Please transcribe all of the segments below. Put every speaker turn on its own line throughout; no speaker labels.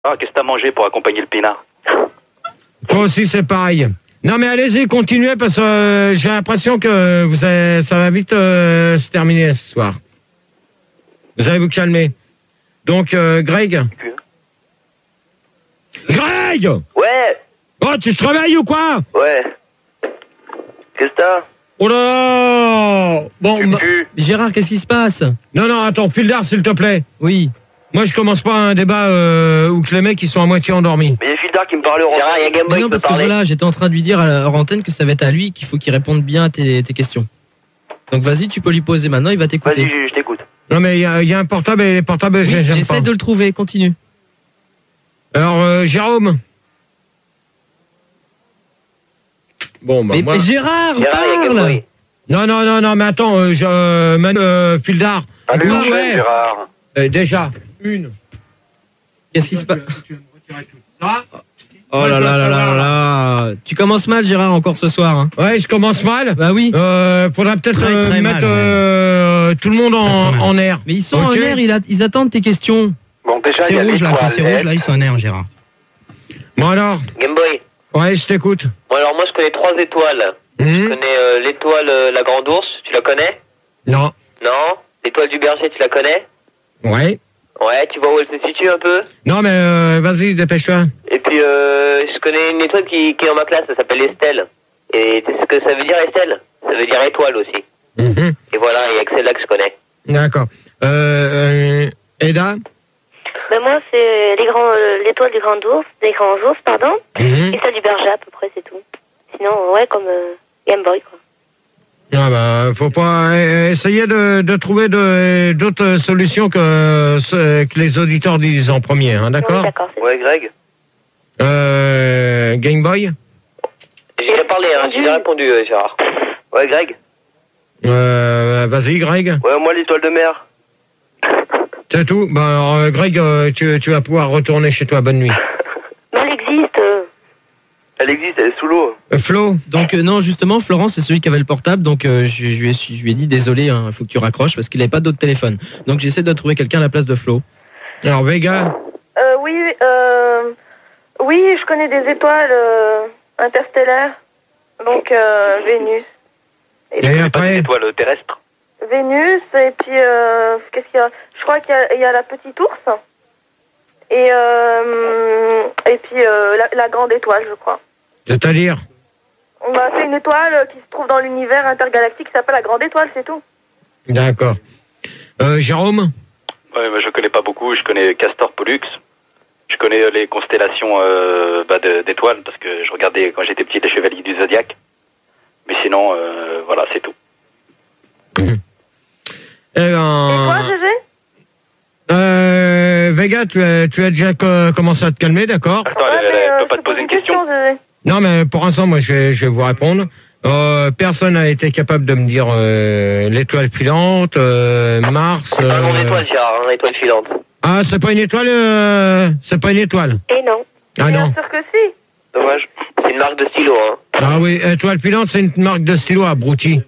Ah, qu'est-ce que t'as mangé pour accompagner le pinard?
Toi aussi, c'est pareil. Non, mais allez-y, continuez, parce que j'ai l'impression que ça va vite se terminer ce soir. Vous allez vous calmer. Donc, Greg? Greg!
Ouais.
Oh, tu te réveilles ou quoi?
Ouais. Qu'est-ce que t'as?
Oh là là! Bon,
Gérard, qu'est-ce qui se passe?
Non, attends, Fildar, s'il te plaît.
Oui.
Moi, je commence pas un débat où que les mecs, ils sont à moitié endormis.
Mais il y a Fildar qui me parlait au Gérard, il y a Game Boy
non,
qui
parce
me
que
parlait.
voilà, j'étais en train de lui dire à antenne que ça va être à lui, qu'il faut qu'il réponde bien à tes questions. Donc vas-y, tu peux lui poser maintenant, il va t'écouter.
Vas-y, je t'écoute.
Non, mais il y a un portable et les portables,
Oui,
j'aime pas.
j'essaie de le trouver, continue.
Alors, Jérôme. Bon, bah,
Mais,
moi...
mais Gérard,
Gérard, il y a Game
parle!
Boy.
Non, mais attends, Fildar.
Salut,
Oui,
enchaîne,
ouais.
Gérard.
Déjà, une.
Qu'est-ce qui se passe?
Tu vas me retirer tout ça.
Oh là là là là là. Tu commences mal, Gérard, encore ce soir. Hein.
Ouais, je commence mal.
Bah oui.
Faudra peut-être
Très
mettre
mal,
tout le monde en air.
Mais ils sont
Ok.
en air, ils attendent tes questions.
Bon, déjà, il y
C'est
a
rouge là, quand
l'étoile.
c'est rouge là, ils sont en air, Gérard.
Bon alors,
Game Boy.
ouais, je t'écoute.
Bon, alors moi, je connais 3 étoiles. Je connais l'étoile la Grande Ourse, tu la connais?
Non.
Non. L'étoile du berger, tu la connais?
Ouais.
Ouais, tu vois où elle se situe un peu?
Non, mais vas-y, dépêche-toi.
Et puis, je connais une étoile qui est dans ma classe, ça s'appelle Estelle. Et tu sais ce que ça veut dire, Estelle? Ça veut dire étoile aussi.
Mhm.
Et voilà, il y a que celle-là que je connais.
D'accord. Eda.
Ben moi, c'est l'étoile du grand ours, des grands ours, pardon,
Mhm.
et celle du berger, à peu près, c'est tout. Sinon, ouais, comme Game Boy, quoi.
Ah bah, faut pas essayer de trouver d'autres solutions que les auditeurs disent en premier, hein, d'accord?
Oui, d'accord, c'est
Ouais, Greg?
Game Boy.
J'ai déjà parlé, hein, j'ai déjà répondu, Gérard. Ouais, Greg?
Vas-y, Greg.
Ouais, moi, l'étoile de mer.
C'est tout. Ben, alors, Greg, tu vas pouvoir retourner chez toi. Bonne nuit.
Mais elle existe.
Elle existe, elle est sous l'eau.
Flo.
Donc non, justement, Florence, c'est celui qui avait le portable, donc je lui ai dit désolé, il faut que tu raccroches parce qu'il n'avait pas d'autre téléphone. Donc j'essaie de trouver quelqu'un à la place de Flo.
Alors, Vega.
Oui, je connais des étoiles interstellaires, donc Vénus.
Et
Pas des
après,
étoiles terrestres.
Vénus, et puis, qu'est-ce qu'il y a? Je crois qu'il y a la petite ours, et puis la grande étoile, je crois.
c'est-à-dire.
C'est une étoile qui se trouve dans l'univers intergalactique qui s'appelle la grande étoile, c'est tout.
D'accord. Jérôme.
Ouais, mais je connais pas beaucoup. Je connais Castor Pollux. Je connais les constellations d'étoiles parce que je regardais quand j'étais petit les Chevaliers du Zodiaque. Mais sinon, voilà, c'est tout.
Eh
Et toi,
ben,
Gégé?
Vega, tu as déjà commencé à te calmer, d'accord?
Attends,
Ouais,
elle peut pas
je
te poser
pose
une question.
Gégé.
Non, mais pour l'instant, moi, je vais vous répondre. Personne n'a été capable de me dire l'étoile filante, Mars.
C'est pas une grande étoile, Gérard, une étoile filante.
Ah, c'est pas une étoile. C'est pas une étoile.
Et non.
Ah
Bien
non.
sûr que si.
Dommage. C'est une marque de stylo, hein.
Ah oui, étoile filante, c'est une marque de stylo, abruti.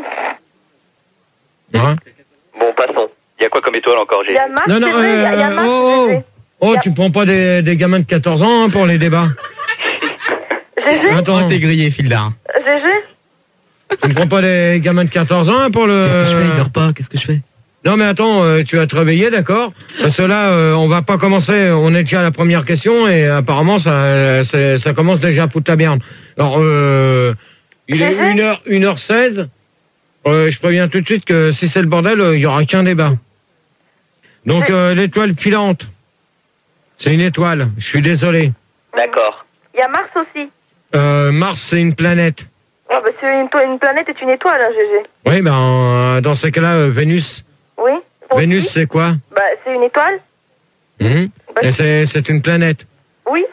Hein?
Bon, passons.
Il y a quoi comme étoile encore,
Il y a Mars,
Non, non,
c'est vrai, il y a Mars,
oh,
Gégé.
oh, tu prends pas des gamins de 14 ans hein, pour les débats.
Gégé?
Attends,
T'es grillé, Fildar.
Gégé?
tu ne prends pas des gamins de 14 ans pour le...
Qu'est-ce que je fais? Il dort pas, qu'est-ce que je fais?
Non mais attends, tu vas te réveiller, d'accord? Parce que là, on va pas commencer, on est déjà à la première question et apparemment ça commence déjà à foutre la merde. Alors, il est 1h16, je préviens tout de suite que si c'est le bordel, il y aura qu'un débat. Donc l'étoile filante, c'est une étoile, je suis désolé.
D'accord.
Il y a Mars aussi.
Mars, c'est une planète.
Ah, bah, c'est une planète est une étoile, hein, Gégé.
Oui, ben dans ce cas-là, Vénus.
Oui. Aussi.
Vénus, c'est quoi?
Bah, c'est une étoile. Bah,
Et c'est une planète.
Oui.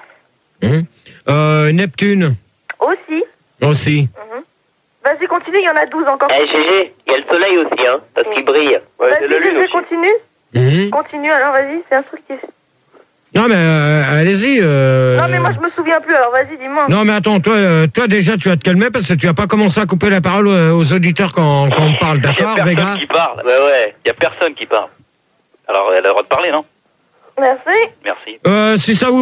Neptune
Aussi.
aussi.
Vas-y, continue, il y en a 12 encore.
Eh, Gégé, il y a le soleil aussi, hein, parce qu'il brille. Ouais, c'est la
Vas-y,
lune
Gégé,
aussi.
continue. Continue, alors, vas-y, c'est instructif.
Non mais allez-y.
Non, mais moi, je me souviens plus, alors vas-y, dis-moi.
Non mais attends, toi déjà tu vas te calmer parce que tu vas pas commencer à couper la parole aux auditeurs quand on parle,
Il y a
d'accord,
personne
Vega?
qui parle.
Ouais.
Il y a personne qui parle. Alors, elle a le droit de parler, non?
Merci.
Merci.
Si ça vous